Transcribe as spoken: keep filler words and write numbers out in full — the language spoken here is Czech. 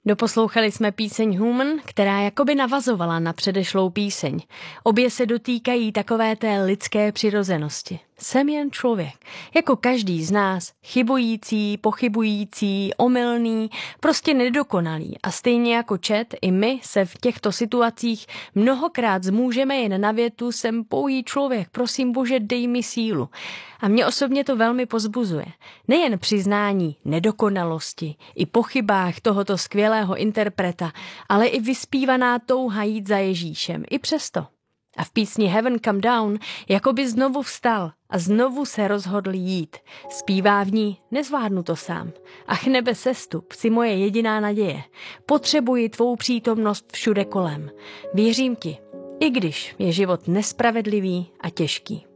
Doposlouchali jsme píseň Human, která jakoby navazovala na předešlou píseň. Obě se dotýkají takové té lidské přirozenosti. Jsem jen člověk, jako každý z nás, chybující, pochybující, omylný, prostě nedokonalý. A stejně jako Čet, i my se v těchto situacích mnohokrát zmůžeme jen na větu jsem pouhý člověk, prosím Bože, dej mi sílu. A mě osobně to velmi pozbuzuje. Nejen přiznání nedokonalosti, i pochybách tohoto skvělého interpreta, ale i vyspívaná touha jít za Ježíšem, i přesto. A v písni Heaven Come Down jakoby znovu vstal a znovu se rozhodl jít. Zpívá v ní, nezvládnu to sám. Ach nebe sestup, si moje jediná naděje. Potřebuji tvou přítomnost všude kolem. Věřím ti, i když je život nespravedlivý a těžký.